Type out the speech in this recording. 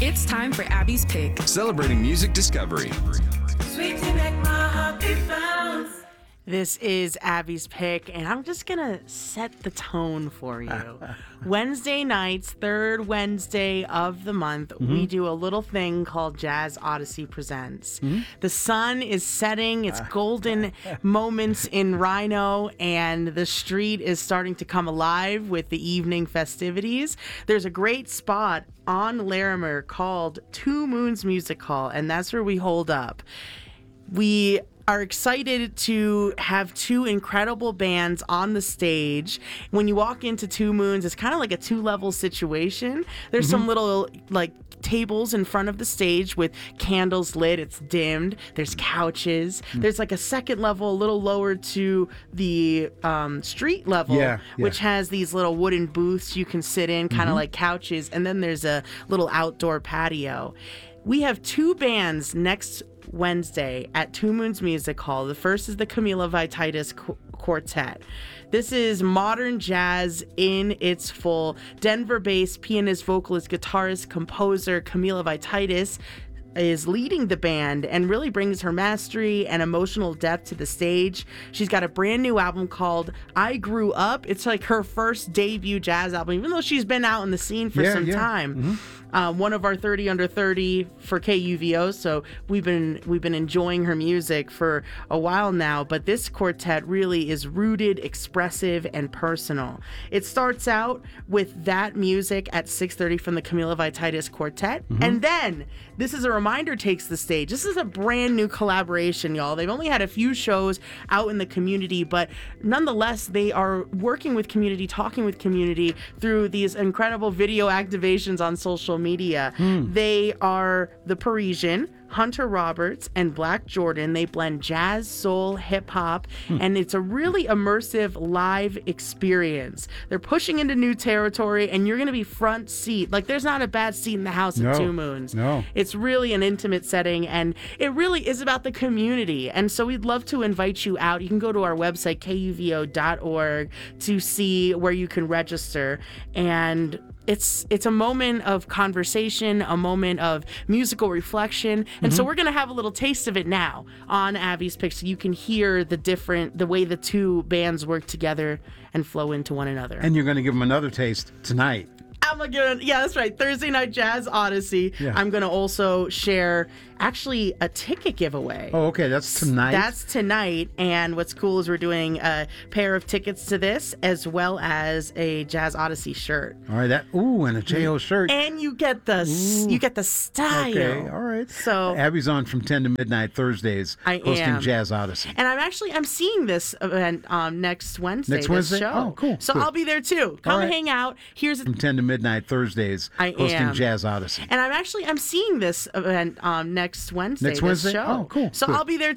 It's time for Abby's Pick. Celebrating music discovery. Sweet to make my heart beat fast. This is Abby's Pick, and I'm just going to set the tone for you. Wednesday nights, third Wednesday of the month, we do a little thing called Jazz Odyssey Presents. The sun is setting, it's golden moments in Rhino, and the street is starting to come alive with the evening festivities. There's a great spot on Larimer called Two Moons Music Hall, and that's where we hold up. We are excited to have two incredible bands on the stage. When you walk into Two Moons, it's kind of like a two-level situation. There's some little tables in front of the stage with candles lit. It's dimmed. There's couches. There's like a second level a little lower to the street level, which has these little wooden booths you can sit in, kind of like couches. And then there's a little outdoor patio. We have two bands next Wednesday at Two Moons Music Hall. The first is the Camila Vititis Quartet. This is modern jazz in its full. Denver-based pianist, vocalist, guitarist, composer Camila Vititis is leading the band and really brings her mastery and emotional depth to the stage. She's got a brand new album called I Grew Up. It's like her first debut jazz album, even though she's been out in the scene for some time. One of our 30 under 30 for KUVO, so we've been enjoying her music for a while now, but this quartet really is rooted, expressive, and personal. It starts out with that music at 6:30 from the Camila Vititis Quartet, and then This Is a Reminder takes the stage. This is a brand new collaboration, y'all. They've only had a few shows out in the community, but nonetheless, they are working with community, talking with community through these incredible video activations on social media. They are the Parisian, Hunter Roberts, and Black Jordan. They blend jazz, soul, hip hop, and it's a really immersive live experience. They're pushing into new territory, and you're going to be front seat. Like, there's not a bad seat in the house at Two Moons. No. It's really an intimate setting, and it really is about the community. And so we'd love to invite you out. You can go to our website, kuvo.org, to see where you can register. And it's a moment of conversation, a moment of musical reflection. And so we're going to have a little taste of it now on Abby's Pick, so you can hear the way the two bands work together and flow into one another. And you're going to give them another taste tonight. Yeah, that's right. Thursday Night Jazz Odyssey. Yeah. I'm going to also share actually a ticket giveaway. Oh, okay. That's tonight? That's tonight. And what's cool is we're doing a pair of tickets to this as well as a Jazz Odyssey shirt. All right. And a J.O. shirt. And you get the style. Okay. All right. So Abby's on from 10 to midnight Thursdays hosting Jazz Odyssey. And I'm seeing this event next Wednesday. Next Wednesday? Show. Oh, cool. So Good. I'll be there too. Come hang out. Here's from 10 to midnight Thursdays hosting Jazz Odyssey. And I'm seeing this event next Wednesday. Next Wednesday? Show. Oh, cool. So Good. I'll be there